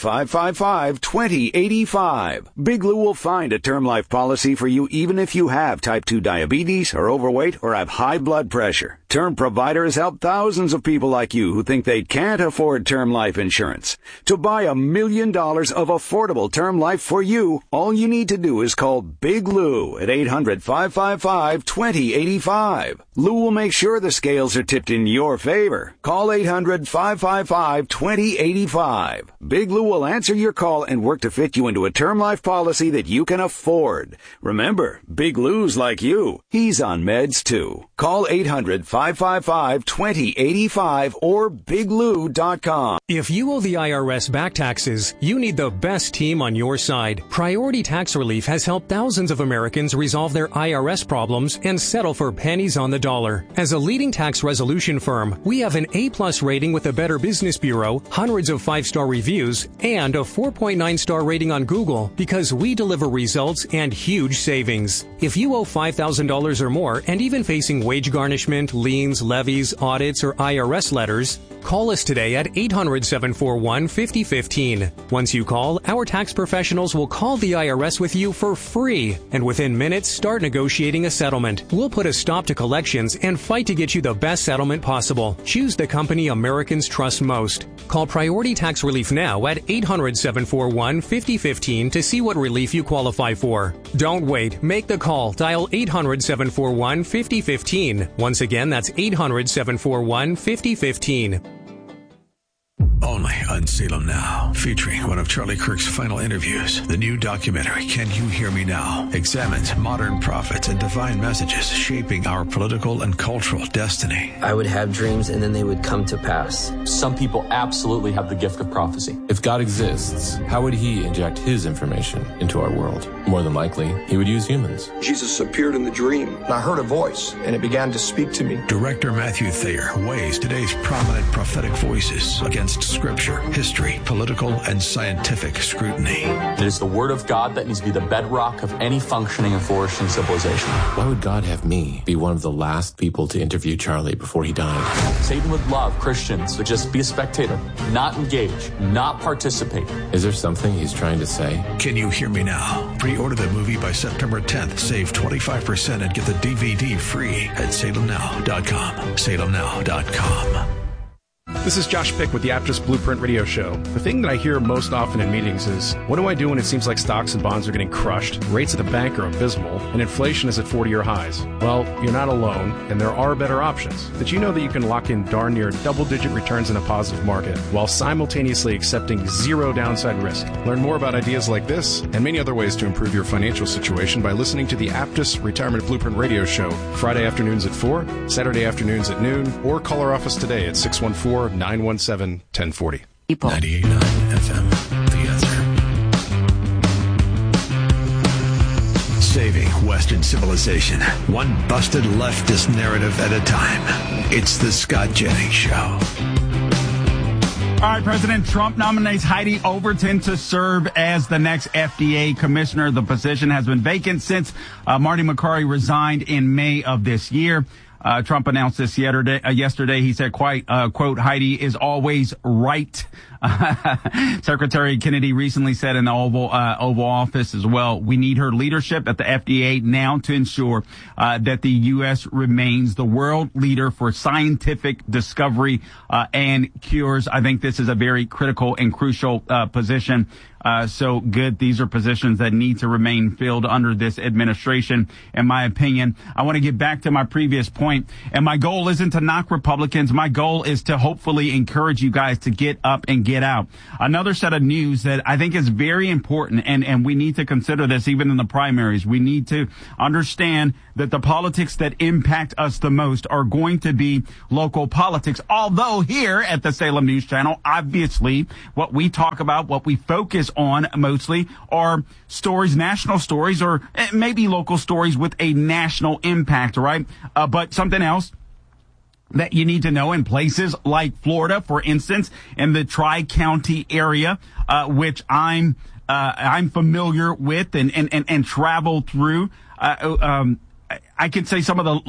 800-555-2085. Big Lou will find a term life policy for you even if you have type 2 diabetes, are overweight, or have high blood pressure. Term Provider has helped thousands of people like you who think they can't afford term life insurance. To buy $1 million of affordable term life for you, all you need to do is call Big Lou at 800-555-2085. Lou will make sure the scales are tipped in your favor. Call 800-555-2085. Big Lou will answer your call and work to fit you into a term life policy that you can afford. Remember, Big Lou's like you. He's on meds too. Call 800-555-2085 or biglou.com. If you owe the IRS back taxes, you need the best team on your side. Priority Tax Relief has helped thousands of Americans resolve their IRS problems and settle for pennies on the dollar. As a leading tax resolution firm, we have an A+ rating with the Better Business Bureau, hundreds of 5-star reviews, and a 4.9-star rating on Google because we deliver results and huge savings. If you owe $5,000 or more and even facing wage garnishment, liens, levies, audits, or IRS letters, call us today at 800-741-5015. Once you call, our tax professionals will call the IRS with you for free, and within minutes, start negotiating a settlement. We'll put a stop to collections and fight to get you the best settlement possible. Choose the company Americans trust most. Call Priority Tax Relief now at 800-741-5015 to see what relief you qualify for. Don't wait. Make the call. Dial 800-741-5015. Once again, that's 800-741-5015. Only on Salem Now, featuring one of Charlie Kirk's final interviews. The new documentary, Can You Hear Me Now?, examines modern prophets and divine messages shaping our political and cultural destiny. I would have dreams and then they would come to pass. Some people absolutely have the gift of prophecy. If God exists, how would he inject his information into our world? More than likely, he would use humans. Jesus appeared in the dream, and I heard a voice, and it began to speak to me. Director Matthew Thayer weighs today's prominent prophetic voices against Scripture, history, political, and scientific scrutiny. It is the Word of God that needs to be the bedrock of any functioning and flourishing civilization. Why would God have me be one of the last people to interview Charlie before he died? Satan would love Christians to just be a spectator, not engage, not participate. Is there something he's trying to say? Can You Hear Me Now? Pre-order the movie by September 10th. Save 25% and get the DVD free at salemnow.com. salemnow.com. This is Josh Pick with the Aptus Blueprint Radio Show. The thing that I hear most often in meetings is, what do I do when it seems like stocks and bonds are getting crushed, rates at the bank are abysmal, and inflation is at 40-year highs? Well, you're not alone, and there are better options. Did you know that you can lock in darn near double-digit returns in a positive market while simultaneously accepting zero downside risk? Learn more about ideas like this and many other ways to improve your financial situation by listening to the Aptus Retirement Blueprint Radio Show, Friday afternoons at 4, Saturday afternoons at noon, or call our office today at 614-917-1040. 98.9 FM, The Answer. Saving Western civilization, one busted leftist narrative at a time. It's the Scott Jennings Show. All right, President Trump nominates Heidi Overton to serve as the next FDA commissioner. The position has been vacant since Marty McCarty resigned in May of this year. Trump announced this yesterday. He said, quote, Heidi is always right. Secretary Kennedy recently said in the Oval Office as well, we need her leadership at the FDA now to ensure that the U.S. remains the world leader for scientific discovery and cures. I think this is a very critical and crucial position. So good. These are positions that need to remain filled under this administration, in my opinion. I want to get back to my previous point, and my goal isn't to knock Republicans. My goal is to hopefully encourage you guys to get up and get out. Another set of news that I think is very important, and we need to consider this even in the primaries. We need to understand that the politics that impact us the most are going to be local politics. Although here at the Salem News Channel, obviously, what we talk about, what we focus on mostly are stories, national stories, or maybe local stories with a national impact, right? But something else that you need to know in places like Florida, for instance, in the Tri-County area, which I'm familiar with and travel through, I could say some of the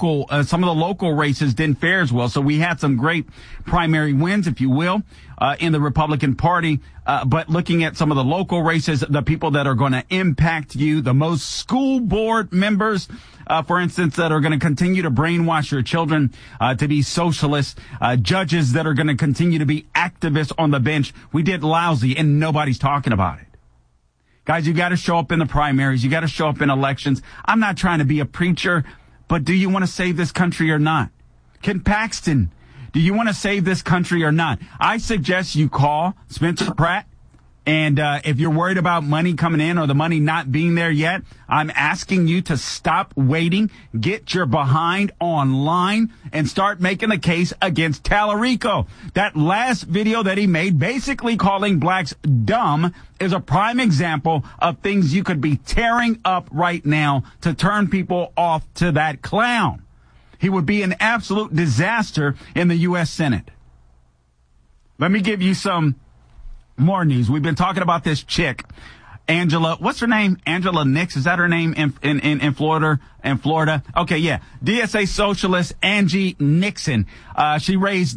local races didn't fare as well. So we had some great primary wins, if you will, in the Republican Party. But looking at some of the local races, the people that are going to impact you, the most school board members, for instance, that are going to continue to brainwash your children to be socialists, judges that are going to continue to be activists on the bench. We did lousy, and nobody's talking about it. Guys, you got to show up in the primaries. You got to show up in elections. I'm not trying to be a preacher, but do you want to save this country or not? Ken Paxton, do you want to save this country or not? I suggest you call Spencer Pratt. And if you're worried about money coming in or the money not being there yet, I'm asking you to stop waiting, get your behind online, and start making the case against Tallarico. That last video that he made, basically calling blacks dumb, is a prime example of things you could be tearing up right now to turn people off to that clown. He would be an absolute disaster in the U.S. Senate. Let me give you some more news. We've been talking about this chick, Angela. What's her name? Angela Nix. Is that her name in Florida? In Florida. Okay, yeah. DSA socialist Angie Nixon. She raised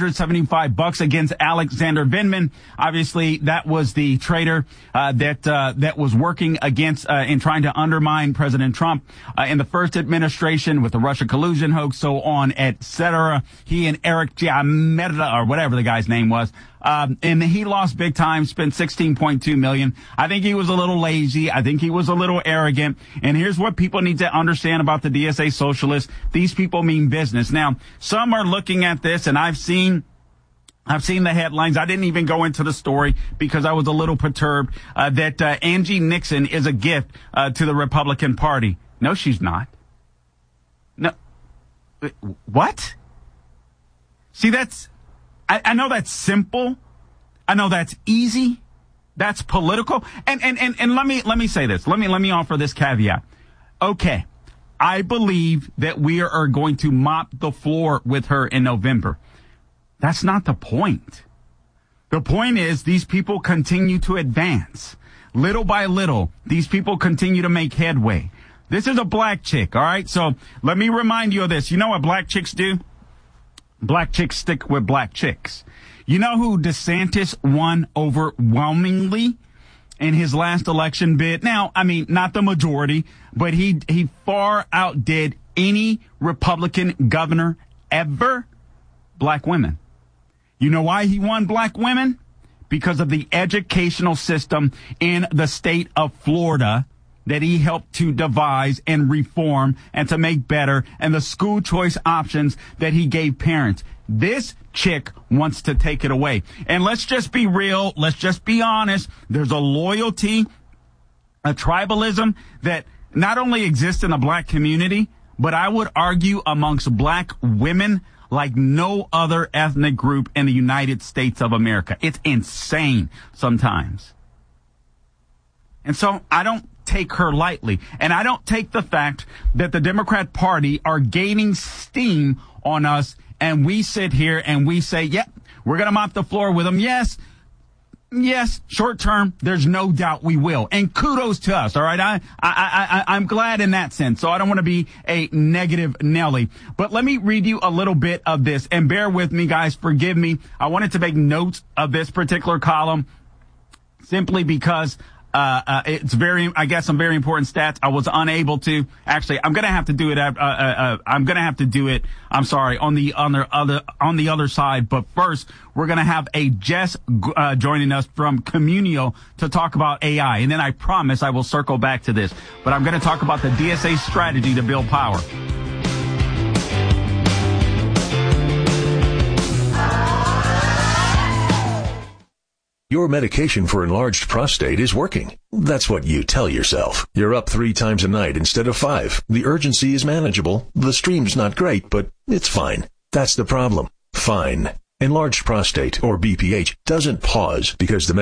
$975 against Alexander Vindman. Obviously, that was the traitor that was working against and trying to undermine President Trump in the first administration with the Russia collusion hoax, so on, etc. He and Eric Giametta, or whatever the guy's name was, and he lost big time, spent $16.2 million. I think he was a little lazy. I think he was a little arrogant. And here's what people need to understand about the DSA socialists. These people mean business. Now, some are looking at this, and I've seen the headlines. I didn't even go into the story because I was a little perturbed that Angie Nixon is a gift to the Republican Party. No, she's not. No. What? See, I know that's simple. I know that's easy. That's political. And let me say this. Let me offer this caveat. Okay. I believe that we are going to mop the floor with her in November. That's not the point. The point is these people continue to advance. Little by little, these people continue to make headway. This is a black chick, all right? So let me remind you of this. You know what black chicks do? Black chicks stick with black chicks. You know who DeSantis won overwhelmingly in his last election bid? Now, I mean, not the majority, but he far outdid any Republican governor ever. Black women. You know why he won black women? Because of the educational system in the state of Florida that he helped to devise and reform and to make better, and the school choice options that he gave parents. This chick wants to take it away. And let's just be real. Let's just be honest. There's a loyalty, a tribalism that not only exists in the black community, but I would argue amongst black women like no other ethnic group in the United States of America. It's insane sometimes. And so I don't take her lightly. And I don't take the fact that the Democrat Party are gaining steam on us, and we sit here and we say, yep, we're going to mop the floor with them. Yes, short term, there's no doubt we will. And kudos to us, all right? I'm glad in that sense, so I don't want to be a negative Nelly. But let me read you a little bit of this, and bear with me, guys. Forgive me. I wanted to make notes of this particular column simply because it's some very important stats. I was unable to. Actually, I'm going to have to do it. I'm going to have to do it. I'm sorry, on the other side. But first, we're going to have a Jess joining us from Communio to talk about AI. And then I promise I will circle back to this. But I'm going to talk about the DSA strategy to build power. Your medication for enlarged prostate is working. That's what you tell yourself. You're up 3 times a night instead of 5. The urgency is manageable. The stream's not great, but it's fine. That's the problem. Fine. Enlarged prostate, or BPH, doesn't pause because the